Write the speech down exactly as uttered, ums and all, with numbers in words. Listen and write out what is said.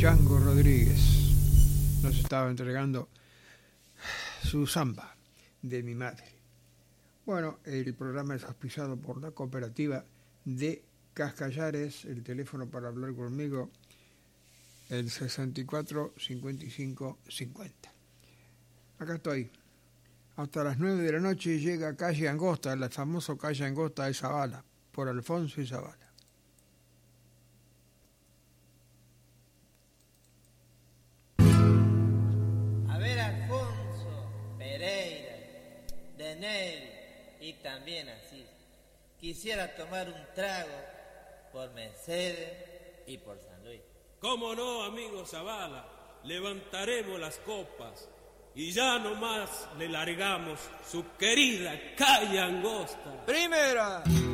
Chango Rodríguez nos estaba entregando su samba de mi madre. Bueno, el programa es auspiciado por la cooperativa de Cascallares. El teléfono para hablar conmigo, el sesenta y cuatro cincuenta y cinco cincuenta. Acá estoy. Hasta las nueve de la noche llega Calle Angosta, la famosa Calle Angosta de Zavala, por Alfonso y Zavala. A ver, Alfonso, Pereira, Denel y también así. Quisiera tomar un trago por Mercedes y por San Luis. ¿Cómo no, amigo Zavala? Levantaremos las copas y ya nomás le largamos su querida Calle Angosta. Primera.